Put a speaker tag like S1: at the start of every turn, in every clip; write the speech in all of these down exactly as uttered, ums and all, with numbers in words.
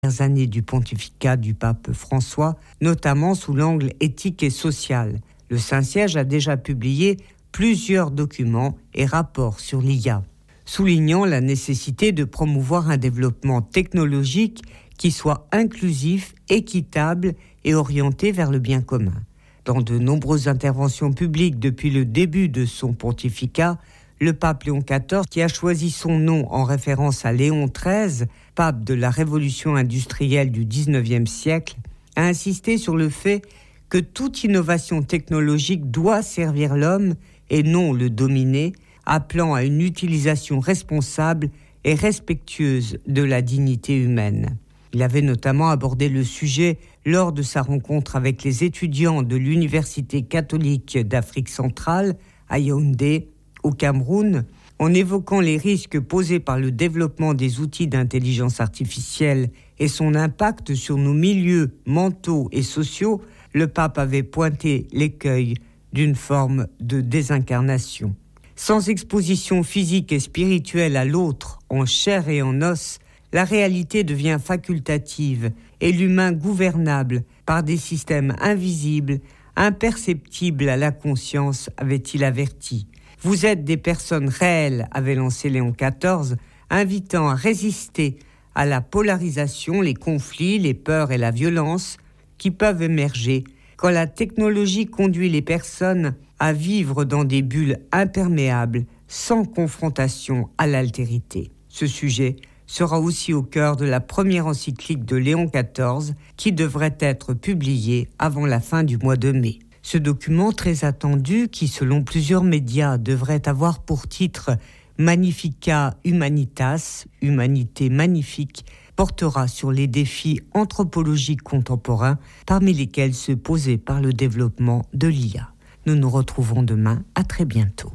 S1: années du pontificat du pape François, notamment sous l'angle éthique et social. Le Saint-Siège a déjà publié plusieurs documents et rapports sur l'I A, soulignant la nécessité de promouvoir un développement technologique qui soit inclusif, équitable et orienté vers le bien commun. Dans de nombreuses interventions publiques depuis le début de son pontificat, le pape Léon quatorze, qui a choisi son nom en référence à Léon treize, pape de la révolution industrielle du dix-neuvième siècle, a insisté sur le fait que toute innovation technologique doit servir l'homme et non le dominer, appelant à une utilisation responsable et respectueuse de la dignité humaine. Il avait notamment abordé le sujet lors de sa rencontre avec les étudiants de l'Université catholique d'Afrique centrale, à Yaoundé, au Cameroun, en évoquant les risques posés par le développement des outils d'intelligence artificielle et son impact sur nos milieux mentaux et sociaux. Le pape avait pointé l'écueil d'une forme de désincarnation. Sans exposition physique et spirituelle à l'autre, en chair et en os, la réalité devient facultative et l'humain gouvernable par des systèmes invisibles, imperceptibles à la conscience, avait-il averti. Vous êtes des personnes réelles, avait lancé Léon quatorze, invitant à résister à la polarisation, les conflits, les peurs et la violence qui peuvent émerger quand la technologie conduit les personnes à vivre dans des bulles imperméables, sans confrontation à l'altérité. Ce sujet sera aussi au cœur de la première encyclique de Léon quatorze qui devrait être publiée avant la fin du mois de mai. Ce document très attendu, qui selon plusieurs médias devrait avoir pour titre Magnificat Humanitas, Humanité magnifique, portera sur les défis anthropologiques contemporains, parmi lesquels ceux posés par le développement de l'I A. Nous nous retrouvons demain, à très bientôt.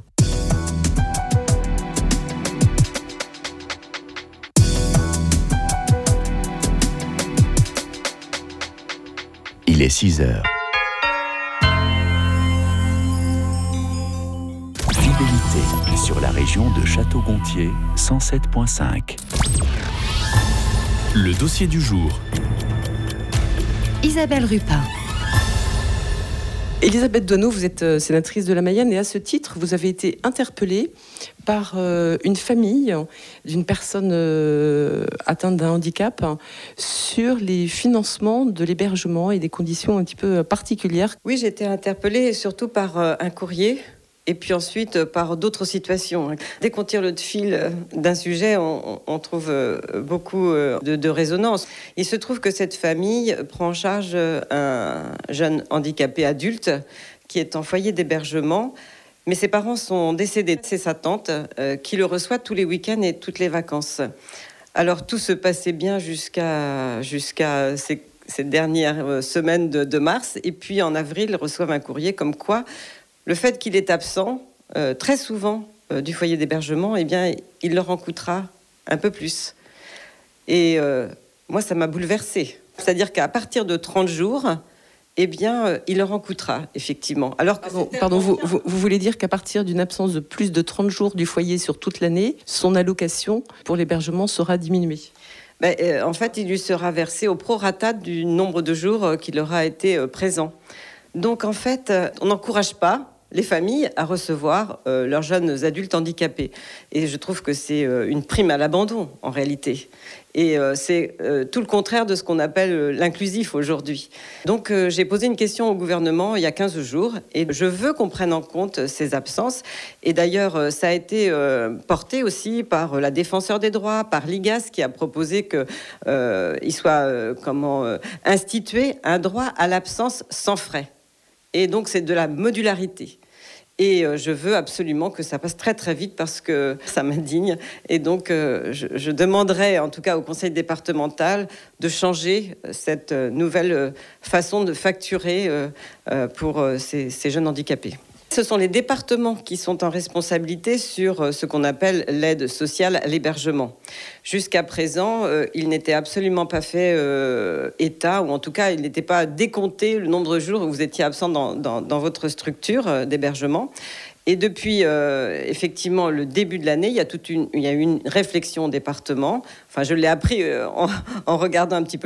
S2: Il est six heures. Fidélité sur la région de Château-Gontier, cent sept virgule cinq. Le dossier du jour.
S3: Isabelle Rupin.
S4: Elisabeth Doineau, vous êtes sénatrice de la Mayenne et à ce titre, vous avez été interpellée par euh, une famille d'une personne euh, atteinte d'un handicap sur les financements de l'hébergement et des conditions un petit peu particulières.
S5: Oui, j'ai été interpellée surtout par euh, un courrier et puis ensuite par d'autres situations. Dès qu'on tire le fil d'un sujet, on, on trouve beaucoup de, de résonance. Il se trouve que cette famille prend en charge un jeune handicapé adulte qui est en foyer d'hébergement, mais ses parents sont décédés. C'est sa tante euh, qui le reçoit tous les week-ends et toutes les vacances. Alors tout se passait bien jusqu'à, jusqu'à ces, ces dernières semaines de, de mars, et puis en avril, ils reçoivent un courrier comme quoi le fait qu'il est absent, euh, très souvent, euh, du foyer d'hébergement, eh bien, il leur en coûtera un peu plus. Et euh, moi, ça m'a bouleversée. C'est-à-dire qu'à partir de trente jours, eh bien, euh, il leur en coûtera, effectivement. Alors,
S4: pardon, pardon vous, vous, vous voulez dire qu'à partir d'une absence de plus de trente jours du foyer sur toute l'année, son allocation pour l'hébergement sera diminuée ?
S5: Ben, euh, en fait, il lui sera versé au prorata du nombre de jours euh, qu'il aura été euh, présent. Donc, en fait, euh, on n'encourage pas les familles à recevoir euh, leurs jeunes adultes handicapés. Et je trouve que c'est euh, une prime à l'abandon, en réalité. Et euh, c'est euh, tout le contraire de ce qu'on appelle euh, l'inclusif aujourd'hui. Donc, euh, j'ai posé une question au gouvernement il y a quinze jours, et je veux qu'on prenne en compte ces absences. Et d'ailleurs, euh, ça a été euh, porté aussi par la défenseure des droits, par l'I G A S, qui a proposé qu'il euh, soit euh, comment, euh, institué un droit à l'absence sans frais. Et donc, c'est de la modularité. Et euh, je veux absolument que ça passe très, très vite parce que ça m'indigne. Et donc, euh, je, je demanderai, en tout cas au conseil départemental, de changer cette nouvelle façon de facturer euh, euh, pour euh, ces, ces jeunes handicapés. Ce sont les départements qui sont en responsabilité sur ce qu'on appelle l'aide sociale à l'hébergement. Jusqu'à présent, euh, il n'était absolument pas fait euh, état, ou en tout cas, il n'était pas décompté le nombre de jours où vous étiez absent dans, dans, dans votre structure euh, d'hébergement. Et depuis, euh, effectivement, le début de l'année, il y a toute une, il y a une réflexion au département. Enfin, je l'ai appris euh, en, en regardant un petit peu